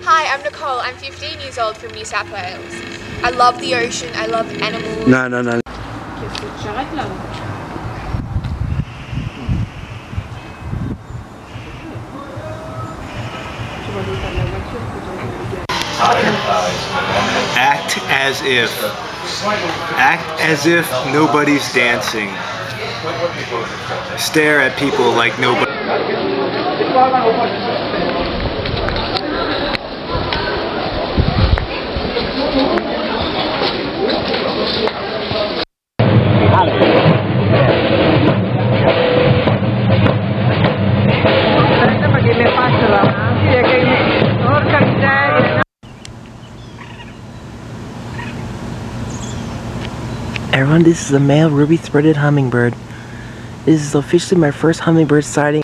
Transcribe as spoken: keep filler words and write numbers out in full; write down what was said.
Hi, I'm Nicole. I'm fifteen years old from New South Wales. I love the ocean. I love animals. Non, non, non. Qu'est-ce que tu arrêtes là? Act as if. Act as if nobody's dancing. Stare at people like nobody. Everyone, this is a male ruby-throated hummingbird. This is officially my first hummingbird sighting.